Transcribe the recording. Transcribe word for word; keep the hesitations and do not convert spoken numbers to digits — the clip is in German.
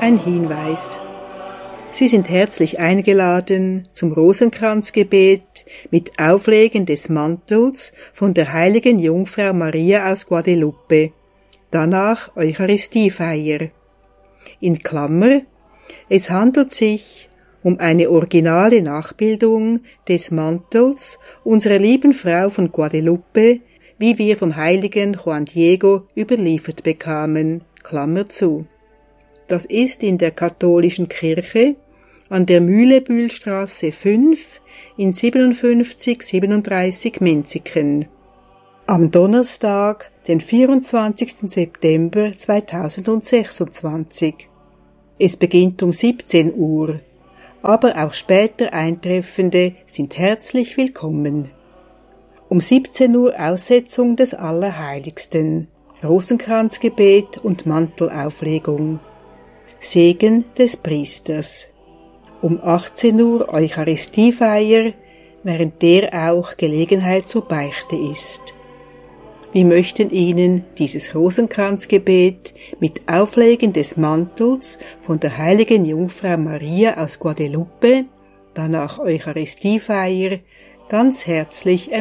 ein Hinweis. Sie sind herzlich eingeladen zum Rosenkranzgebet mit Auflegen des Mantels von der heiligen Jungfrau Maria aus Guadalupe, danach Eucharistiefeier. In Klammer, es handelt sich um eine originale Nachbildung des Mantels unserer lieben Frau von Guadalupe, wie wir vom heiligen Juan Diego überliefert bekamen, Klammer zu. Das ist in der katholischen Kirche an der Mühlebühlstraße fünf in siebenundfünfzig siebenunddreißig Menziken. Am Donnerstag, den vierundzwanzigsten September zweitausendsechsundzwanzig. Es beginnt um siebzehn Uhr, aber auch später Eintreffende sind herzlich willkommen. Um siebzehn Uhr Aussetzung des Allerheiligsten, Rosenkranzgebet und Mantelauflegung. Segen des Priesters. Um achtzehn Uhr Eucharistiefeier, während der auch Gelegenheit zur Beichte ist. Wir möchten Ihnen dieses Rosenkranzgebet mit Auflegen des Mantels von der heiligen Jungfrau Maria aus Guadalupe, danach Eucharistiefeier, ganz herzlich empfehlen.